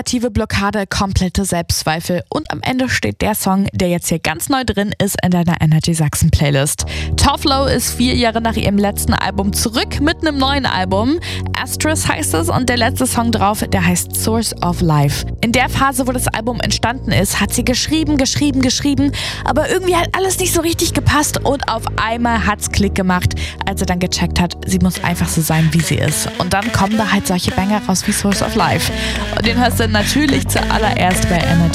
Blockade, komplette Selbstzweifel und am Ende steht der Song, der jetzt hier ganz neu drin ist in deiner Energy Sachsen Playlist. Tove Lo ist 4 Jahre nach ihrem letzten Album zurück mit einem neuen Album. Asterisk heißt es und der letzte Song drauf, der heißt Source of Life. In der Phase, wo das Album entstanden ist, hat sie geschrieben, aber irgendwie hat alles nicht so richtig gepasst und auf einmal hat's Klick gemacht, als sie dann gecheckt hat, sie muss einfach so sein, wie sie ist. Und dann kommen da halt solche Banger raus wie Source of Life. Und den hörst du natürlich zuallererst bei Energy